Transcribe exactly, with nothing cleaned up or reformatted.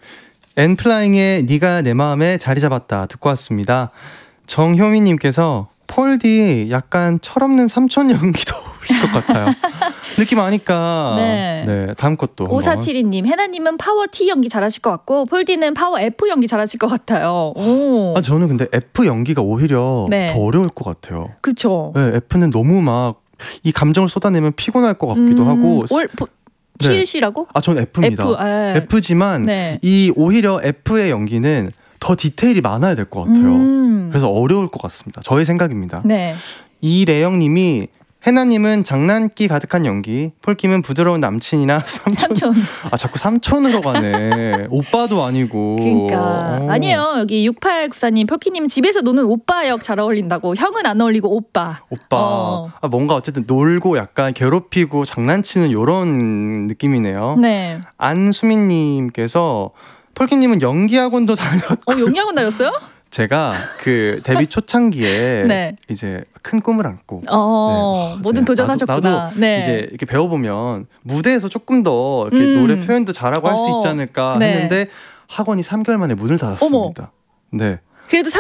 엔플라잉의 네가 내 마음에 자리 잡았다 듣고 왔습니다. 정효미님께서 폴디 약간 철없는 삼촌 연기도 어울릴 것 같아요. 느낌 아니까. 네. 네, 다음 것도. 오사칠이 님, 해나님은 파워 T 연기 잘하실 것 같고 폴디는 파워 F 연기 잘하실 것 같아요. 오. 아, 저는 근데 F 연기가 오히려 네. 더 어려울 것 같아요. 그쵸. 네, F는 너무 막 이 감정을 쏟아내면 피곤할 것 같기도 음, 하고. 올, 보, T씨라고? 아, 저는 F입니다. F, 에. F지만 네. 이 오히려 F의 연기는 더 디테일이 많아야 될 것 같아요. 음. 그래서 어려울 것 같습니다. 저의 생각입니다. 네. 이래영님이 해나님은 장난기 가득한 연기, 폴킴은 부드러운 남친이나 삼촌. 삼촌. 아, 자꾸 삼촌으로 가네. 오빠도 아니고. 그러니까 오. 아니에요. 여기 육팔구사 님, 폴키님 집에서 노는 오빠 역 잘 어울린다고. 형은 안 어울리고 오빠. 오빠. 어. 아, 뭔가 어쨌든 놀고 약간 괴롭히고 장난치는 이런 느낌이네요. 네. 안수민님께서 폴킴님은 연기학원도 다녔고. 어, 연기학원 다녔어요? 제가 그 데뷔 초창기에 네. 이제 큰 꿈을 안고 어, 네. 뭐든 네. 도전하셨구나. 나도, 나도 네. 이제 이렇게 배워보면 무대에서 조금 더 이렇게 음. 노래 표현도 잘하고 할 수 어. 있지 않을까 네. 했는데 학원이 삼 개월 만에 문을 닫았습니다. 어머. 네. 그래도 삼